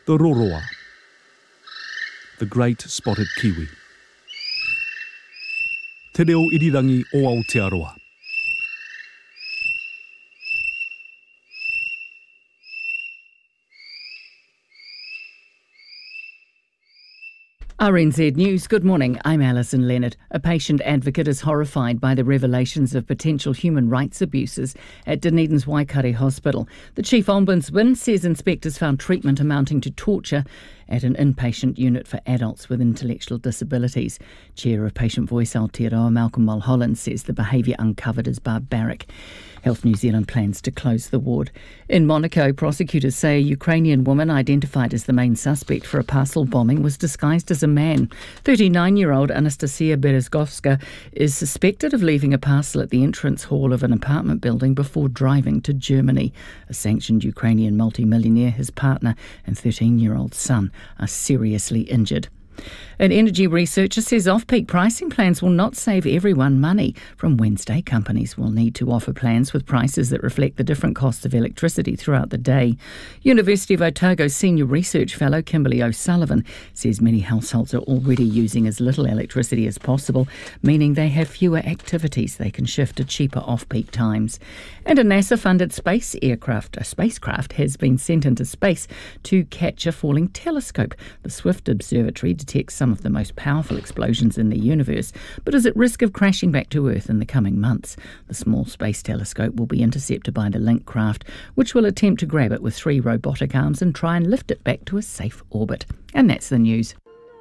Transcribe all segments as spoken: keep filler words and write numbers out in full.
the roroa, the great spotted kiwi. Te reo irirangi o Aotearoa. R N Z News, good morning. I'm Alison Leonard. A patient advocate is horrified by the revelations of potential human rights abuses at Dunedin's Waikare Hospital. The chief ombudsman says inspectors found treatment amounting to torture at an inpatient unit for adults with intellectual disabilities. Chair of Patient Voice Aotearoa, Malcolm Mulholland, says the behaviour uncovered is barbaric. Health New Zealand plans to close the ward. In Monaco, prosecutors say a Ukrainian woman identified as the main suspect for a parcel bombing was disguised as a man. thirty-nine-year-old Anastasia Berezgovska is suspected of leaving a parcel at the entrance hall of an apartment building before driving to Germany. A sanctioned Ukrainian multimillionaire, his partner and thirteen-year-old son are seriously injured. An energy researcher says off-peak pricing plans will not save everyone money. From Wednesday, companies will need to offer plans with prices that reflect the different costs of electricity throughout the day. University of Otago Senior Research Fellow Kimberly O'Sullivan says many households are already using as little electricity as possible, meaning they have fewer activities they can shift to cheaper off-peak times. And a NASA-funded space aircraft, a spacecraft, has been sent into space to catch a falling telescope. The Swift Observatory detects some of the most powerful explosions in the universe, but is at risk of crashing back to Earth in the coming months. The small space telescope will be intercepted by the Link craft, which will attempt to grab it with three robotic arms and try and lift it back to a safe orbit. And that's the news.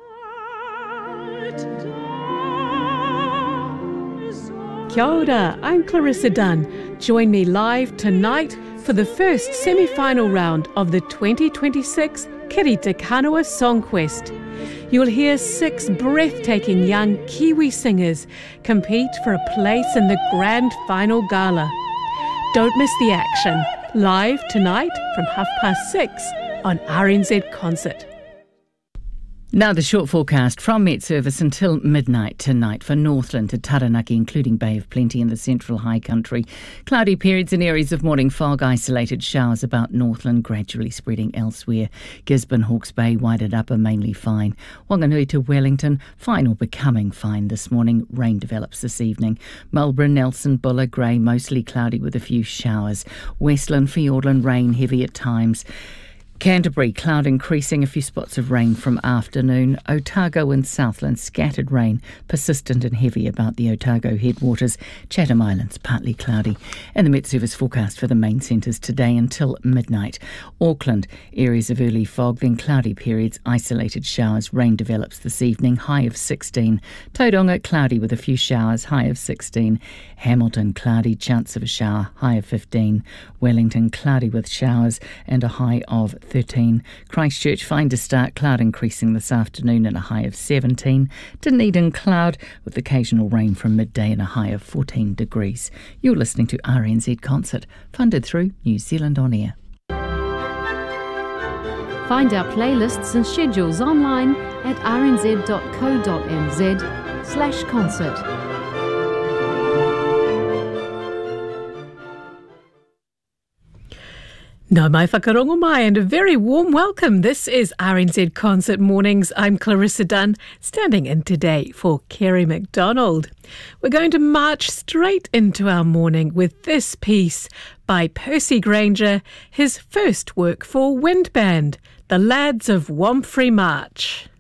Kia ora, I'm Clarissa Dunn. Join me live tonight for the first semi-final round of the twenty twenty-six Kiri Te Kanawa Song Quest. You'll hear six breathtaking young Kiwi singers compete for a place in the grand final gala. Don't miss the action. Live tonight from half past six on R N Z Concert. Now the short forecast from Met Service until midnight tonight for Northland to Taranaki, including Bay of Plenty in the central high country. Cloudy periods and areas of morning fog, isolated showers about Northland, gradually spreading elsewhere. Gisborne, Hawke's Bay, Waited Upper, mainly fine. Wanganui to Wellington, fine or becoming fine this morning. Rain develops this evening. Marlborough, Nelson, Buller, Grey, mostly cloudy with a few showers. Westland, Fiordland, rain heavy at times. Canterbury, cloud increasing, a few spots of rain from afternoon. Otago and Southland, scattered rain, persistent and heavy about the Otago headwaters. Chatham Islands, partly cloudy. And the Met Service forecast for the main centres today until midnight. Auckland, areas of early fog, then cloudy periods, isolated showers. Rain develops this evening, high of sixteen. Tauranga, cloudy with a few showers, high of sixteen. Hamilton, cloudy, chance of a shower, high of fifteen. Wellington, cloudy with showers and a high of thirteen. Christchurch, fine to start, cloud increasing this afternoon and a high of seventeen. Dunedin, cloud with occasional rain from midday and a high of fourteen degrees. You're listening to R N Z Concert, funded through New Zealand On Air. Find our playlists and schedules online at rnz.co.nz slash concert. Nau mai whakarongo mai and a very warm welcome. This is R N Z Concert Mornings. I'm Clarissa Dunn, standing in today for Kerry McDonald. We're going to march straight into our morning with this piece by Percy Granger, his first work for Wind Band, The Lads of Wamfrey March.